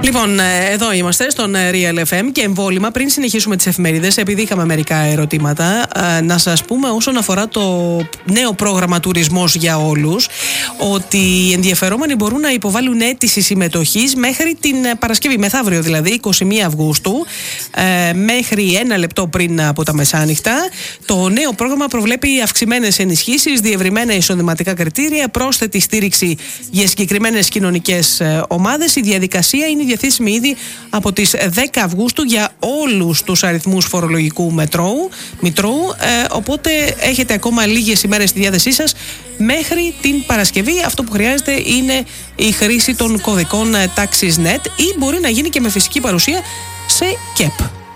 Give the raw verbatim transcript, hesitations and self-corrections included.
Λοιπόν, εδώ είμαστε στον Real εφ εμ και εμβόλυμα. Πριν συνεχίσουμε τις εφημερίδες, επειδή είχαμε μερικά ερωτήματα, να σας πούμε όσον αφορά το νέο πρόγραμμα Τουρισμός για Όλους, ότι οι ενδιαφερόμενοι μπορούν να υποβάλουν αίτηση συμμετοχής μέχρι την Παρασκευή, μεθαύριο δηλαδή, εικοστή πρώτη Αυγούστου, μέχρι ένα λεπτό πριν από τα μεσάνυχτα. Το νέο πρόγραμμα προβλέπει αυξημένες ενισχύσεις, διευρυμένα εισοδηματικά κριτήρια, πρόσθετη στήριξη για συγκεκριμένες κοινωνικές ομάδες. Η διαδικασία είναι διαθέσιμη ήδη από τις δέκα Αυγούστου για όλους τους αριθμούς φορολογικού μετρώου, μητρώου, ε, οπότε έχετε ακόμα λίγες ημέρες στη διάθεσή σας μέχρι την Παρασκευή. Αυτό που χρειάζεται είναι η χρήση των κωδικών TaxisNet ή μπορεί να γίνει και με φυσική παρουσία σε ΚΕΠ.